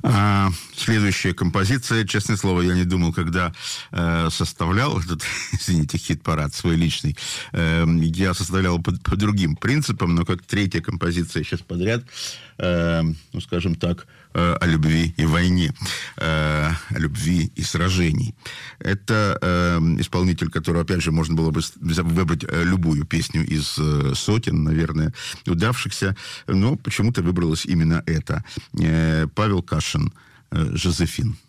Следующая композиция, честное слово, я не думал, когда составлял этот, извините, хит-парад свой личный. Я составлял по другим принципам, но как третья композиция сейчас подряд, ну, скажем так, о любви и войне, о любви и сражении. Это исполнитель, которого, опять же, можно было бы выбрать любую песню из сотен, наверное, удавшихся, но почему-то выбралось именно это. Павел Кашин, «Жозефин».